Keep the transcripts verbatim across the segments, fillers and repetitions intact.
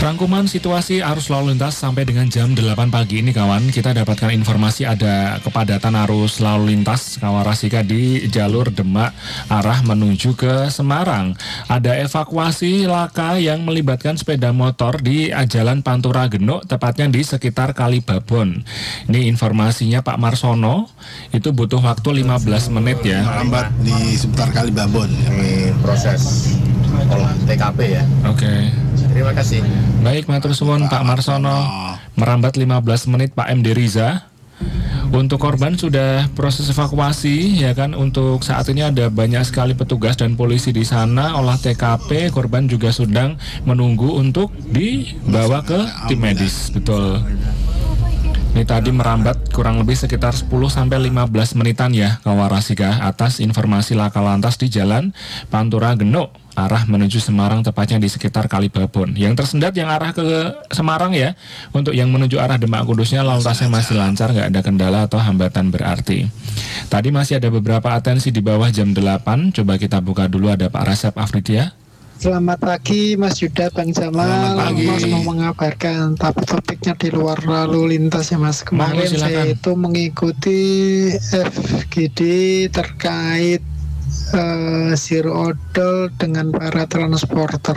Rangkuman situasi arus lalu lintas sampai dengan jam delapan pagi ini kawan, kita dapatkan informasi ada kepadatan arus lalu lintas Kawarasika di jalur Demak arah menuju ke Semarang. Ada evakuasi laka yang melibatkan sepeda motor di Jalan Pantura Genuk, tepatnya di sekitar Kali Babon. Ini informasinya Pak Marsono, itu butuh waktu lima belas menit ya. Merambat di seputar Kali Babon. Ini proses olah T K P ya. Oke. Okay. Terima kasih. Baik, matur suwun Pak Marsono. Merambat lima belas menit Pak M D Riza. Untuk korban sudah proses evakuasi ya kan. Untuk saat ini ada banyak sekali petugas dan polisi di sana olah T K P. Korban juga sedang menunggu untuk dibawa ke tim medis. Betul. Ini tadi merambat kurang lebih sekitar sepuluh sampai lima belas menitan ya Kawarasika atas informasi laka lantas di Jalan Pantura Genuk arah menuju Semarang, tepatnya di sekitar Kali Babon. Yang tersendat yang arah ke Semarang ya. Untuk yang menuju arah Demak Kudusnya lalu lintasnya masih lancar, nggak ada kendala atau hambatan berarti. Tadi masih ada beberapa atensi di bawah jam delapan. Coba kita buka dulu, ada Pak Resep Afridia. Selamat pagi Mas Yuda, Bang Jamal. Mas mau mengabarkan, tapi topiknya di luar lalu lintas ya Mas. Kemarin Manggu, saya itu mengikuti F G D terkait uh, zero odol dengan para transporter.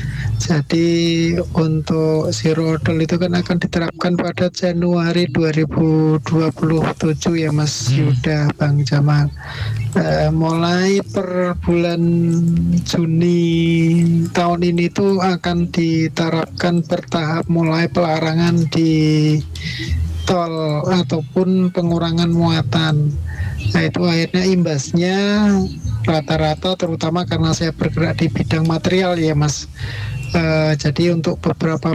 Jadi untuk zero odol itu kan akan diterapkan pada Januari dua ribu dua puluh tujuh ya Mas Yuda, Bang Jamal. Uh, mulai per bulan Juni tahun ini tuh akan diterapkan bertahap, mulai pelarangan di tol ataupun pengurangan muatan. Nah itu akhirnya imbasnya rata-rata, terutama karena saya bergerak di bidang material ya Mas. Uh, jadi untuk beberapa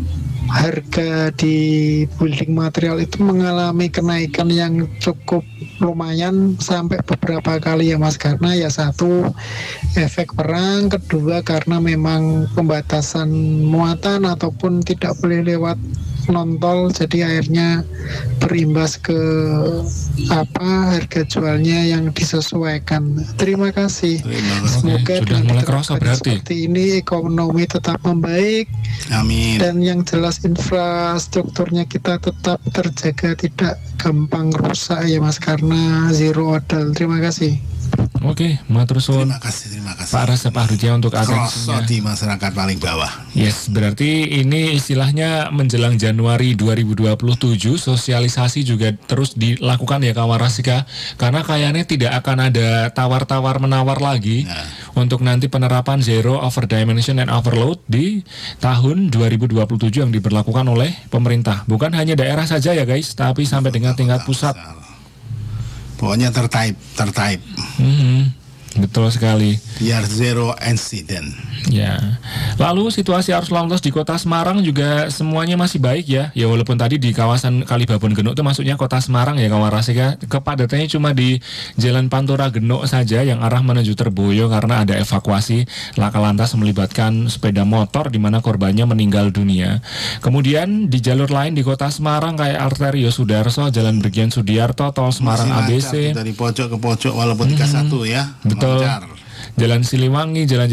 harga di building material itu mengalami kenaikan yang cukup lumayan sampai beberapa kali ya Mas, karena ya satu efek perang, kedua karena memang pembatasan muatan ataupun tidak boleh lewat non-tol, jadi akhirnya berimbas ke apa harga jualnya yang disesuaikan. Terima kasih. Terima kasih. Semoga Sudah mulai kerasa berarti seperti ini ekonomi tetap membaik. Amin. Dan yang jelas infrastrukturnya kita tetap terjaga, tidak gampang rusak ya Mas, karena zero odol. Terima kasih. Oke, matur suwun. Terima kasih, terima kasih. Pak Resep Afridia untuk atensinya. Kroso di masyarakat paling bawah. Yes, berarti ini istilahnya menjelang Januari dua ribu dua puluh tujuh sosialisasi juga terus dilakukan ya Kawarasika, karena kayaknya tidak akan ada tawar-tawar menawar lagi nah. untuk nanti penerapan zero over dimension and overload di tahun dua ribu dua puluh tujuh yang diberlakukan oleh pemerintah. Bukan hanya daerah saja ya guys, tapi sampai dengan tingkat pusat. Pokoknya tertaip, tertaip. Mm-hmm. Betul sekali. Biar zero incident. Ya. Lalu situasi arus lalu lintas di Kota Semarang juga semuanya masih baik ya. Ya walaupun tadi di kawasan Kali Babon Genuk itu masuknya Kota Semarang ya Kawarasika, kepadatannya cuma di Jalan Pantura Genuk saja yang arah menuju Terboyo karena ada evakuasi laka lantas melibatkan sepeda motor di mana korbannya meninggal dunia. Kemudian di jalur lain di Kota Semarang kayak Arterio Sudarso, Jalan Brigjen Sudiarto, Tol Semarang A B C dari pojok ke pojok walaupun tiga puluh satu ya. Betul. Lancar. Jalan Siliwangi, Jalan